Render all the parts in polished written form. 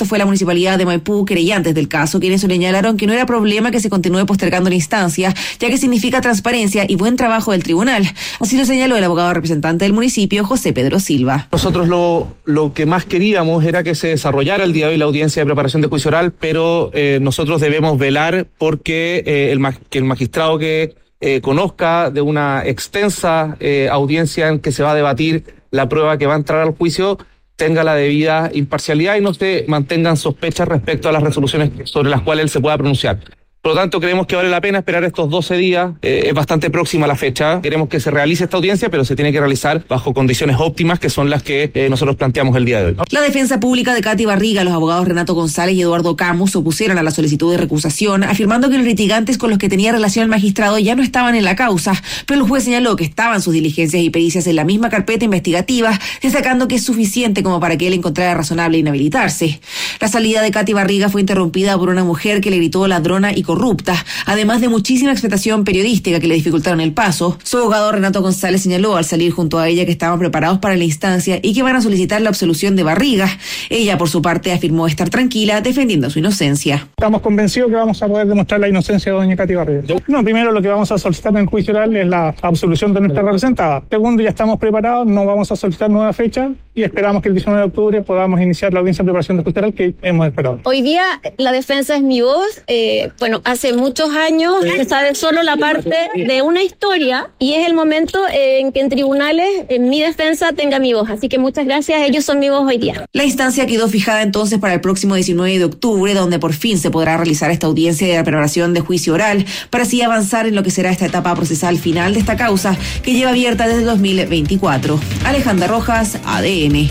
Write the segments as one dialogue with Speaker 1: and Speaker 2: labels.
Speaker 1: momento fue la Municipalidad de Maipú, querellantes del caso, quienes señalaron que no era problema que se continúe postergando la instancia, ya que significa transparencia y buen trabajo del tribunal. Así lo señaló el abogado representante del municipio, José Pedro Silva.
Speaker 2: Nosotros lo que más queríamos era que se desarrollara el día de hoy la audiencia de preparación de juicio oral, pero nosotros debemos velar porque el magistrado que conozca de una extensa audiencia en que se va a debatir la prueba que va a entrar al juicio tenga la debida imparcialidad y no se mantengan sospechas respecto a las resoluciones sobre las cuales él se pueda pronunciar. Por lo tanto, creemos que vale la pena esperar estos 12 días. Es bastante próxima la fecha. Queremos que se realice esta audiencia, pero se tiene que realizar bajo condiciones óptimas, que son las que nosotros planteamos el día de hoy.
Speaker 1: La defensa pública de Katy Barriga, los abogados Renato González y Eduardo Camus se opusieron a la solicitud de recusación, afirmando que los litigantes con los que tenía relación el magistrado ya no estaban en la causa, pero el juez señaló que estaban sus diligencias y pericias en la misma carpeta investigativa, destacando que es suficiente como para que él encontrara razonable inhabilitarse. La salida de Katy Barriga fue interrumpida por una mujer que le gritó ladrona y corrupta, además de muchísima expectación periodística que le dificultaron el paso. Su abogado Renato González señaló al salir junto a ella que estaban preparados para la instancia y que van a solicitar la absolución de Barriga. Ella, por su parte, afirmó estar tranquila defendiendo su inocencia.
Speaker 3: Estamos convencidos que vamos a poder demostrar la inocencia de doña Katy Barriga. No, primero lo que vamos a solicitar en el juicio oral es la absolución de nuestra representada. Segundo, ya estamos preparados, no vamos a solicitar nueva fecha y esperamos que el 19 de octubre podamos iniciar la audiencia de preparación de juicio oral que hemos esperado.
Speaker 4: Hoy día la defensa es mi voz. Hace muchos años se sabe solo la parte de una historia y es el momento en que en tribunales en mi defensa tenga mi voz. Así que muchas gracias, ellos son mi voz hoy día.
Speaker 1: La instancia quedó fijada entonces para el próximo 19 de octubre, donde por fin se podrá realizar esta audiencia de preparación de juicio oral, para así avanzar en lo que será esta etapa procesal final de esta causa que lleva abierta desde 2024. Alejandra Rojas, ADN.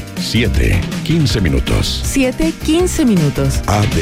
Speaker 5: 7:15 minutos.
Speaker 6: 7:15 minutos.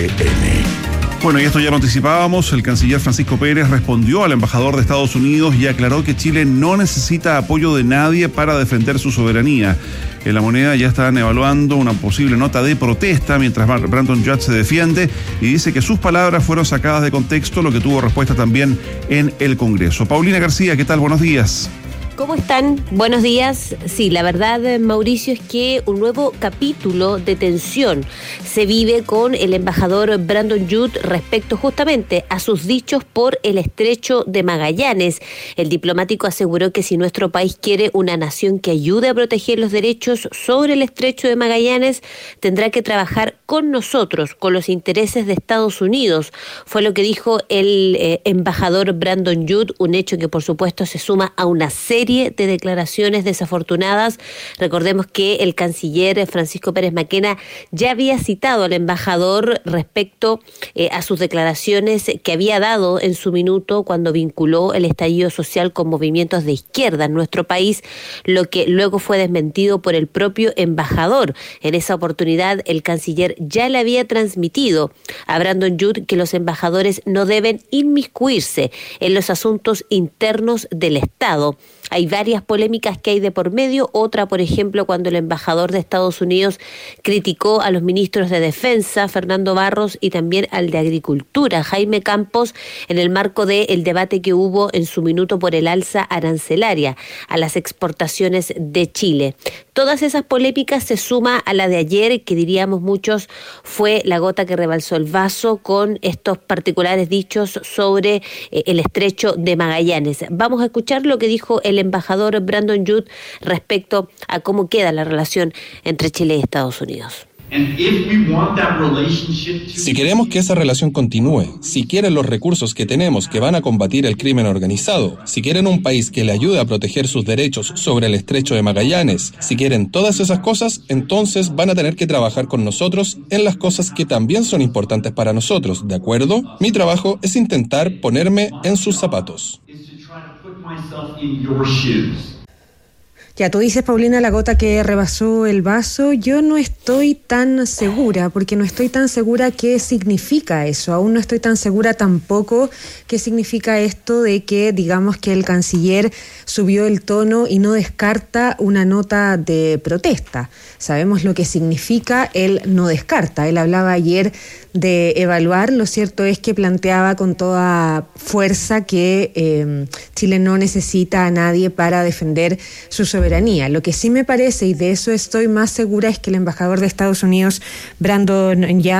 Speaker 5: ADN.
Speaker 7: Bueno, y esto ya lo anticipábamos, el canciller Francisco Pérez respondió al embajador de Estados Unidos y aclaró que Chile no necesita apoyo de nadie para defender su soberanía. En La Moneda ya están evaluando una posible nota de protesta mientras Brandon Judd se defiende y dice que sus palabras fueron sacadas de contexto, lo que tuvo respuesta también en el Congreso. Paulina García, ¿qué tal? Buenos días.
Speaker 8: ¿Cómo están? Buenos días. Sí, la verdad, Mauricio, es que un nuevo capítulo de tensión se vive con el embajador Brandon Judd respecto justamente a sus dichos por el estrecho de Magallanes. El diplomático aseguró que si nuestro país quiere una nación que ayude a proteger los derechos sobre el estrecho de Magallanes, tendrá que trabajar con nosotros, con los intereses de Estados Unidos. Fue lo que dijo el embajador Brandon Judd, un hecho que por supuesto se suma a una serie de declaraciones desafortunadas. Recordemos que el canciller Francisco Pérez Maquena ya había citado al embajador respecto a sus declaraciones que había dado en su minuto cuando vinculó el estallido social con movimientos de izquierda en nuestro país, lo que luego fue desmentido por el propio embajador. En esa oportunidad, el canciller ya le había transmitido a Brandon Judd que los embajadores no deben inmiscuirse en los asuntos internos del Estado. Hay varias polémicas que hay de por medio. Otra, por ejemplo, cuando el embajador de Estados Unidos criticó a los ministros de Defensa, Fernando Barros, y también al de Agricultura, Jaime Campos, en el marco del debate que hubo en su minuto por el alza arancelaria a las exportaciones de Chile. Todas esas polémicas se suma a la de ayer, que diríamos muchos fue la gota que rebalsó el vaso con estos particulares dichos sobre el estrecho de Magallanes. Vamos a escuchar lo que dijo el embajador Brandon Judd respecto a cómo queda la relación entre Chile y Estados Unidos.
Speaker 9: Si queremos que esa relación continúe, si quieren los recursos que tenemos que van a combatir el crimen organizado, si quieren un país que le ayude a proteger sus derechos sobre el estrecho de Magallanes, si quieren todas esas cosas, entonces van a tener que trabajar con nosotros en las cosas que también son importantes para nosotros, ¿de acuerdo? Mi trabajo es intentar ponerme en sus zapatos.
Speaker 6: Ya, tú dices, Paulina, la gota que rebasó el vaso. Yo no estoy tan segura, porque no estoy tan segura qué significa eso. Aún no estoy tan segura tampoco qué significa esto de que, digamos, que el canciller subió el tono y no descarta una nota de protesta. Sabemos lo que significa, él no descarta. Él hablaba ayer de evaluar. Lo cierto es que planteaba con toda fuerza que Chile no necesita a nadie para defender su soberanía. Lo que sí me parece, y de eso estoy más segura, es que el embajador de Estados Unidos, Brandon Judd,